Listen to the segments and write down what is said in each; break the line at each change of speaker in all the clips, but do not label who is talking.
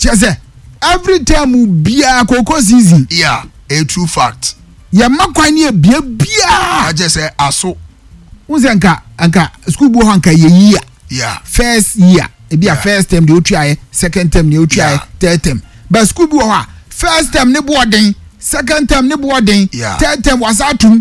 Chese every time bia koko season.
Yeah, a true fact.
Ya makwani bia bia.
I just say aso.
Unse anka school bo hanka ye.
Yeah.
First year. Ebia first term de otuaye, second term de otuaye, third term. But school bo ha first term ne boarding, second term ne boarding, third term was atum.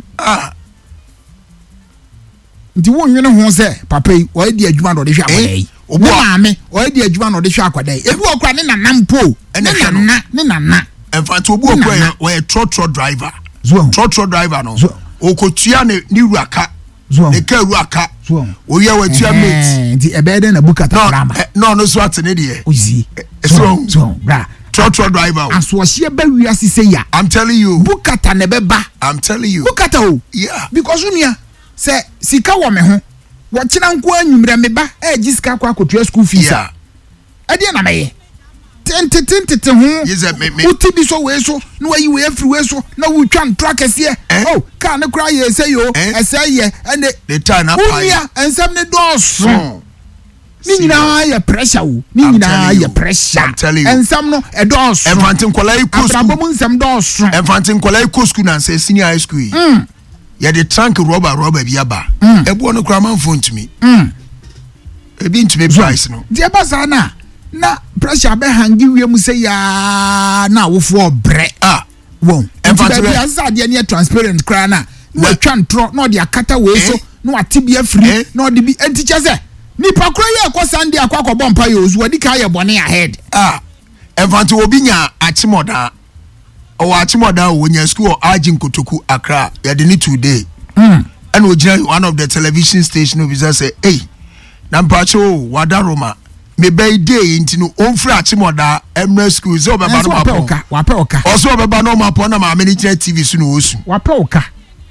Nti wonwene ho se papa yi o di adwuma no de hwa akwadaa yi. Obo maame o di adwuma no de hwa akwadaa yi. Ebi okra ne nanam po. Ne nana.
In fact obo okra we trotro driver. Trotro driver no. Okotua ne ruaka. Ne ka ruaka. Oye we tua mate.
Nti ebede na bukata drama.
No so atene de.
Ozi. So bra.
Trotro driver.
Aswohye ba wiase se ya.
I'm telling you.
Bukata ne beba.
I'm telling you.
Bukata o.
Yeah.
Because unia se sika wo me ho. Wo kina nko anwumre me ba sika kwa akotua school fees.
Yeah.
Ade na meye. Tente ho.
Me.
Uti bi so we so na wayi we afri we so na wo twa ntro kese oh ka ne kra ye se yo ese ye ene
the time na pai
unia ensem ne doso ni nyina ya pressure wo ni nyina ya pressure
I'm telling you
ensem no e doso
Enfantin kola iko school
abrabom nsem doso
Enfantin kola iko school na say senior high school ya the trunk rubber bi aba ebo no kra man phone to me ebi ntime price no
dia basa na pressure be hangi wiem say ya na wofo bre won Enfantin be asa de ne transparent kra na twa ntro na de akata we so na watibia free na de bi entiche say nipa kro ye ko Sunday akwa bompa ye ozu odi ka ye bone ahead
Enfantin obi nya achimoda o achimoda o nya school Ajin Kotoku Accra ya de ni today and we one of the television station obi say hey na mpacho wadaroma me bay day into no onfra achimoda emre school so beba no mapo
wape oka
also beba no mapo na ma many TV so no osu
wape oka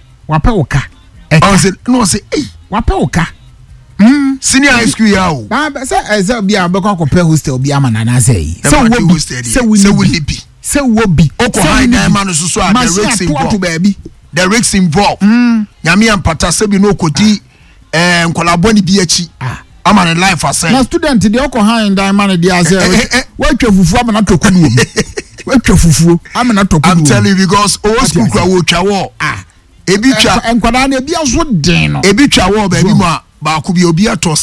I said no say hey
wape oka
senior high school ya o
ba say bia be kwa compare hostel bia manana say
so
wo bi
oko high diamond so the risks involved nyame ampata sebi no kodi nkolaboni bi achi ama ne life asay
na student dey oko high diamond dey say watwa fufu ama na tokudu watwa fufu ama na tokudu
I'm telling you because old school kwa wo twa wo ebi twa
enkwada na ebi aso den no
ebi twa wo ba bi mu a ba ko bi obi ato